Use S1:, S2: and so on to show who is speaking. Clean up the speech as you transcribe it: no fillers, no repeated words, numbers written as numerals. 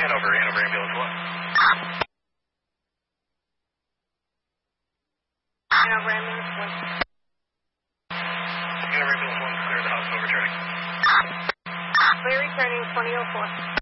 S1: Hanover ambulance 1.
S2: Hanover ambulance 1.
S1: Hanover ambulance 1, clear the house, over returning.
S2: Clear returning 2004.